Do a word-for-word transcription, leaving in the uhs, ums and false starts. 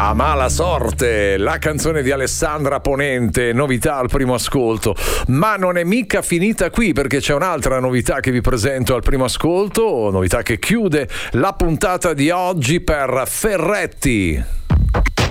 A mala sorte, la canzone di Alessandra Ponente, novità al primo ascolto. Ma non è mica finita qui, perché c'è un'altra novità che vi presento al primo ascolto, novità che chiude la puntata di oggi per Ferretti.